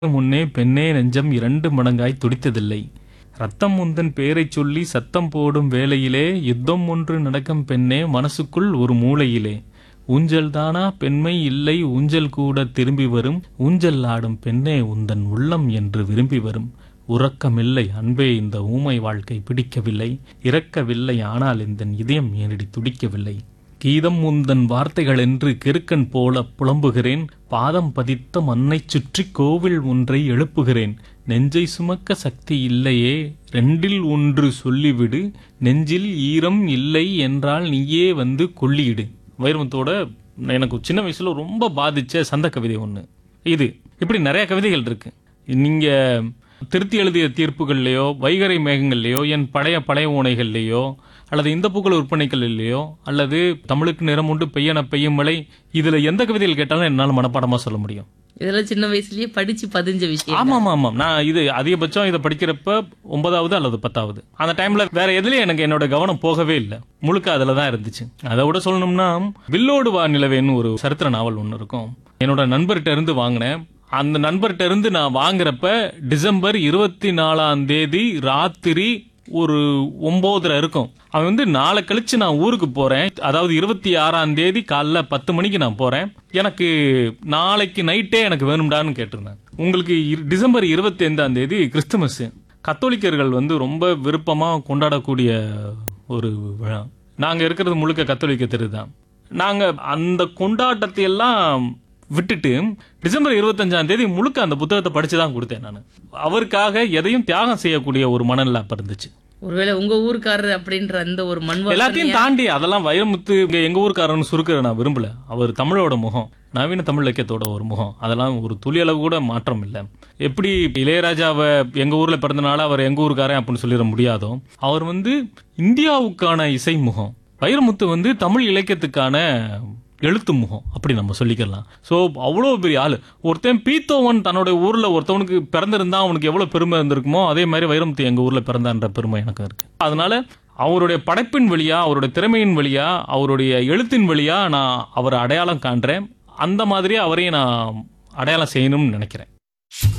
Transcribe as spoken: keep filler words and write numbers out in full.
முன்னே பெண்ணே நெஞ்சம் இரண்டு மடங்காய் துடித்ததில்லை. ரத்தம் உந்தன் பேரைச் சொல்லி சத்தம் போடும் வேளையிலே யுத்தம் ஒன்று நடக்கும் பெண்ணே மனசுக்குள் ஒரு மூலையிலே. ஊஞ்சல் தானா பெண்மை இல்லை ஊஞ்சல் கூட திரும்பி வரும். ஊஞ்சல் ஆடும் பெண்ணே உந்தன் உள்ளம் என்று விரும்பி வரும். உறக்கமில்லை அன்பே இந்த ஊமை வாழ்க்கை பிடிக்கவில்லை. இறக்கவில்லை ஆனால் இந்த இதயம் ஏனடி துடிக்கவில்லை. கீதம் உந்தன் வார்த்தைகள் என்று கிறுக்கன் போல புலம்புகிறேன். பாதம் பதித்த மண்ணைச் சுற்றி கோவில் ஒன்றை எழுப்புகிறேன். நெஞ்சை சுமக்க சக்தி இல்லையே ரெண்டில் ஒன்று சொல்லிவிடு. நெஞ்சில் ஈரம் இல்லை என்றால் நீயே வந்து கொள்ளியிடு. வைரமுத்தோட எனக்கு சின்ன வயசுல ரொம்ப பாதிச்ச சந்த கவிதை ஒன்று இது. இப்படி நிறைய கவிதைகள் இருக்கு. நீங்க திருத்தி எழுதிய தீர்ப்புகள்லையோ வைகரை மேகங்கள்லையோ என் பழைய பழைய ஓனைகள்லையோ அல்லது இந்த பூக்கள் விற்பனைகள்லையோ அல்லது தமிழுக்கு நிறம் உண்டு பெய்யன பெய்யும் மழை, இதுல எந்த கவிதைகள் கேட்டாலும் என்னால் மனப்பாடமா சொல்ல முடியும். இதெல்லாம் சின்ன வயசுலயே படிச்சு பதிஞ்ச விஷயம். ஆமா ஆமா ஆமா நான் இது அதிகபட்சம் இதை படிக்கிறப்ப ஒன்பதாவது அல்லது பத்தாவது அந்த டைம்ல வேற எதுலயும் எனக்கு என்னோட கவனம் போகவே இல்லை. முழுக்க அதுலதான் இருந்துச்சு. அதை விட சொல்லணும்னா வில்லோடு வா நிலவேன்னு ஒரு சரித்திர நாவல் ஒன்று இருக்கும். என்னோட நண்பர்கிட்ட இருந்து வாங்கினேன். அந்த நண்பர்கிட்ட இருந்து நான் வாங்குறப்ப டிசம்பர் இருபத்தி நாலாம் தேதி ராத்திரி ஒரு ஒன்பதரை இருக்கும். அவன் வந்து நாளை கழிச்சு நான் ஊருக்கு போறேன். அதாவது இருபத்தி ஆறாம் தேதி காலைல பத்து மணிக்கு நான் போறேன். எனக்கு நாளைக்கு நைட்டே எனக்கு வேணும்டான்னு கேட்டிருந்தேன். உங்களுக்கு டிசம்பர் இருபத்தி ஐந்தாம் தேதி கிறிஸ்துமஸ். கத்தோலிக்கர்கள் வந்து ரொம்ப விருப்பமா கொண்டாடக்கூடிய ஒரு விழா. நாங்க இருக்கிறது முழுக்க கத்தோலிக்க தெரு தான். நாங்க அந்த கொண்டாட்டத்தை எல்லாம் விட்டுட்டு டிசம்பர் இருபத்தஞ்சாம் தேதி முழுக்க அந்த புத்தகத்தை படிச்சுதான் கொடுத்தேன். நான் அவருக்காக எதையும் தியாகம் செய்யக்கூடிய ஒரு மனநிலை அப்ப இருந்துச்சு. ஒருவேளை உங்க ஊருக்காரர் அப்படின்ற அந்த ஒரு மண் எல்லாத்தையும் தாண்டி அதெல்லாம் வைரமுத்து எங்க ஊருக்காரன்னு சுருக்கிற நான் விரும்பல. அவர் தமிழோட முகம், நவீன தமிழ் இலக்கியத்தோட ஒரு முகம். அதெல்லாம் ஒரு துளி அளவு கூட மாற்றம் இல்லை. எப்படி இளையராஜாவை எங்க ஊர்ல பிறந்தனால அவர் எங்க ஊருக்காரன் அப்படின்னு சொல்லிட முடியாதோ, அவர் வந்து இந்தியாவுக்கான இசை முகம். வைரமுத்து வந்து தமிழ் இலக்கியத்துக்கான எழுத்து முகம் அப்படி நம்ம சொல்லிக்கலாம். சோ அவ்வளோ பெரிய ஆளு. ஒருத்தன் பீத்தோவன் தன்னோட ஊர்ல ஒருத்தவனுக்கு பிறந்திருந்தா அவனுக்கு எவ்வளவு பெருமை இருந்திருக்குமோ அதே மாதிரி வைரமுத்து எங்க ஊர்ல பிறந்தான்ற பெருமை எனக்கு இருக்கு. அதனால அவருடைய படைப்பின் வழியா, அவருடைய திறமையின் வழியா, அவருடைய எழுத்தின் வழியா நான் அவரை அடையாளம் காண்றேன். அந்த மாதிரியே அவரையும் நான் அடையாளம் செய்யணும்னு நினைக்கிறேன்.